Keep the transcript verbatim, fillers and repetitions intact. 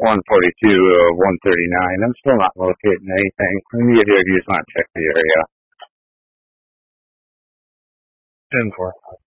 one forty-two, uh, one thirty-nine. I'm still not locating anything. When you get here, you just want to check the area. ten four.